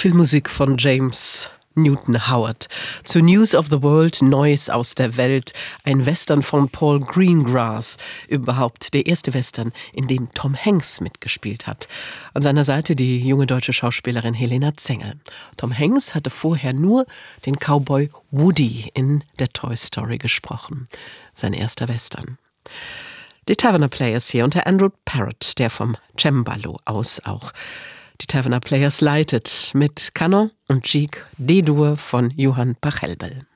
Filmmusik von James Newton Howard. Zu News of the World, Neues aus der Welt, ein Western von Paul Greengrass, überhaupt der erste Western, in dem Tom Hanks mitgespielt hat. An seiner Seite die junge deutsche Schauspielerin Helena Zengel. Tom Hanks hatte vorher nur den Cowboy Woody in der Toy Story gesprochen. Sein erster Western. Die Taverner Players hier und Herr Andrew Parrott, der vom Cembalo aus auch die Taverner Players leitet, mit Canon und Gigue D-Dur von Johann Pachelbel.